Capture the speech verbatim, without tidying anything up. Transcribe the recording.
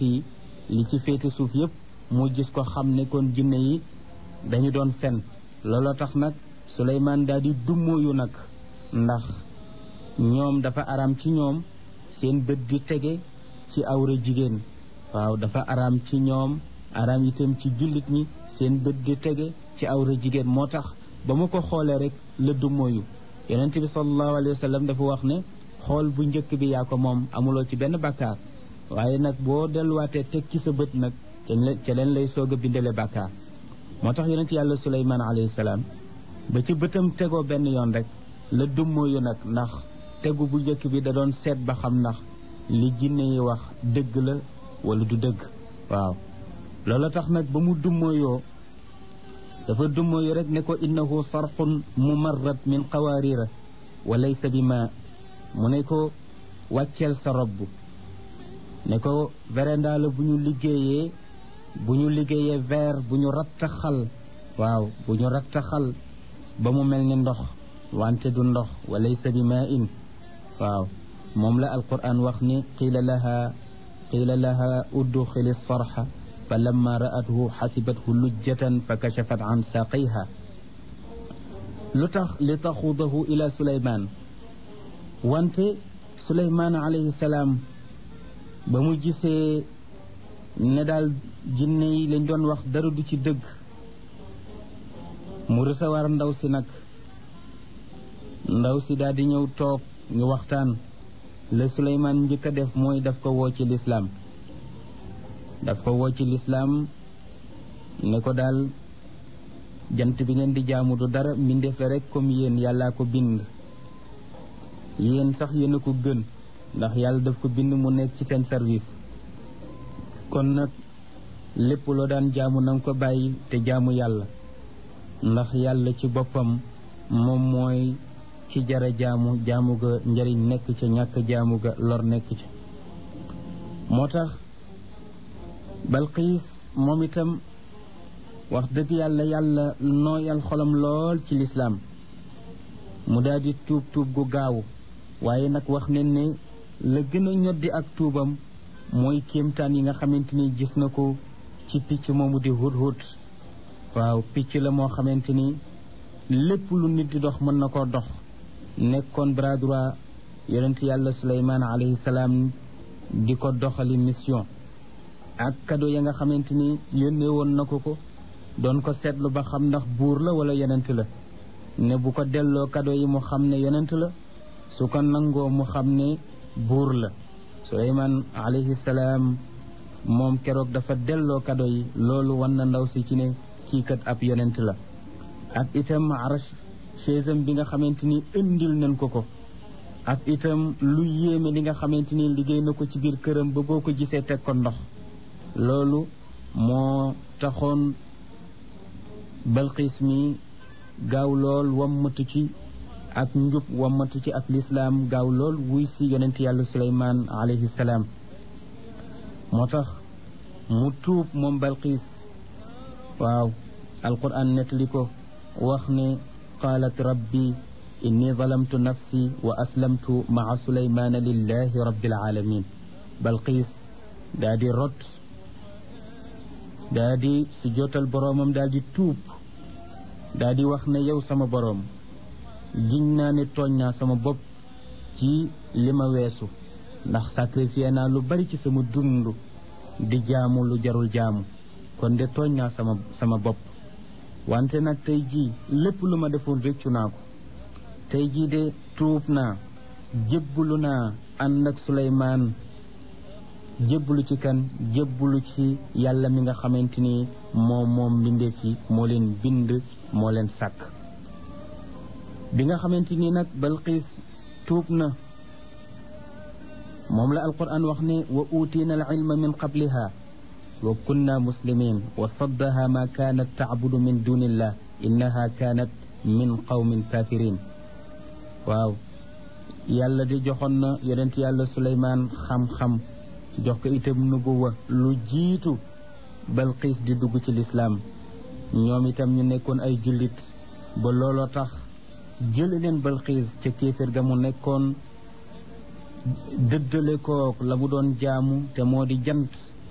njëkk yi li ci féete suuf yépp mu gis ko xam ne kon jinne yi dañu doon fen looloo tax nag Suleymaan daal di dummóoyu nag ndax ñoom dafa araam ci ñoom seen bët di tege ci awra jigéen waaw dafa araam ci ñoom araam itam ci jullit ñi seen bët di tege ci awra jigéen moo tax ba mu ko xoolee rek la dummóoyu yonent bi sallallahu alayhi wa sallam dafa wax ne xool bu njëkk bi yaa ko moom amuloo ci benn bàkkaar waaye nag boo delluwaatee teg ci sa bët nag ca leen lay soog a bindale bàkkaar moo tax yonent yàlla Suleymaan alayhi salaam ba ci bëtam tegoo benn yoon rek la dummóoyu nag ndax tegu bu njëkk bi da doon seet ba xam ndax li jinne yi wax dëgg la wala du dëgg waaw loolu tax nag ba mu dummóoyoo dafa dummóoyu rek ne ko innahu sarxun mumarrad min qawaarira wa laysa bi ma mu ne ko wàcceel sa robb ne ko véranda la bu ñu liggéeyee bu ñu liggéeyee verre bu ñu rattaxal waaw bu ñu rattaxal ba mu mel ni ndox wante du ndox wa laysa bi ma in waaw moom la alquran wax ni qiila laha qiila laha udxili sarxa fa lamma ra'athu xasibathu lujjatan fa kachafat an saaqayha lu tax li taxudahu ila Suleymaan wante Suleymaan alayhi salaam ba mu gisee ne daal jinne yi lañ doon wax dara du ci dëgg mu recevoir ndaw si nag ndaw si daal di ñëw toog ñu waxtaan la Suleymaan njëkk a def mooy daf ko woo ci lislaam daf ko woo ci lislaam ne ko daal jant bi ngeen di jaamu du dara mbindeef la rek comme yéen yàllaa ko bind yéen sax yéen a ko gën ndax yàlla daf ko bind mu nekk ci seen service kon nag lépp loo daan jaamu na nga ko bàyyi te jaamu yàlla ndax yàlla ci boppam moom mooy ci jara jaamu jaamu ga njariñ nekk ca ñàkk jaamu ga lor nekk ca moo tax Balqiis moom itam wax dëgg yàlla yàlla nooyal xolam lool ci lislaam mu daal di tuub tuub gu gaaw waaye nag wax ne ne la gën a ñoddi ak tuubam mooy kéemtaan yi nga xamante ni gis na ko ci picc moomu di hudhud waaw picc la moo xamante ni lépp lu nit di dox mën na koo dox nekkoon bras droit yonent yàlla Suleymaan alayhi salaam di ko doxali mission ak cadeau ya nga xamante ni yónnee woon na ko ko doon ko seetlu ba xam ndax buur la wala yonent la ne bu ko delloo cadeau yi mu xam ne yonent la su ko nangoo mu xam ne buur la Suleymaan alayhi salaam moom keroog dafa delloo cadeau yi loolu wan na ndaw si ci ne kii kat ab yonent la ak itam arash chaisam bi nga xamante ni indil nañ ko ko ak itam lu yéeme li nga xamante ni liggéey na ko ci biir këram ba boo ko gisee teg ko ndox loolu moo taxoon Balqiis mi gaaw lool wammatu ci ak njub wammatu ci ak lislaam gaaw lool wuy si yonent yàlla Suleymaan alayhi salaam moo tax mu tuub moom Balqiis waaw alquran nettali ko wax ne qaalat rabbi inni zalamtu nafsi wa aslamtu maa Suleymaana lillahi rabbil alamin Balqiis daa di rot daa di su jootal boroomam daal di tuub daa di wax ne yow sama boroom giñ naa ne tooñ naa sama bopp ci li ma weesu ndax sacrifié naa lu bari ci sama dund di jaamu lu jarul jaamu kon de tooñ naa sama sama bopp wante nag tey jii lépp lu ma defoon réccu naa ko tey jii de tuub naa jébbalu naa ànd ak Suleymaan jébbalu ci kan jébbalu ci yàlla mi nga xamante ni moom moom mbindeef yi moo leen bind moo leen sàkk bi nga xamante ni nag Balqiis tuub na moom la alquran wax ne wa utiina al ilma min qabliha wa kunna muslimin wa saddaha ma kaanat tacbudu min dunillah innaha kaanat min qawmin kafirin waaw yàlla di joxoon na yonent yàlla Suleymaan xam-xam jox ko itam nubuwa lu jiitu Balqiis di dugg ci lislaam ñoom itam ñu nekkoon ay jullit ba looloo tax jële leen Balqiis ca kéeféer ga mu nekkoon dëddale ko la mu doon jaamu te moo di jant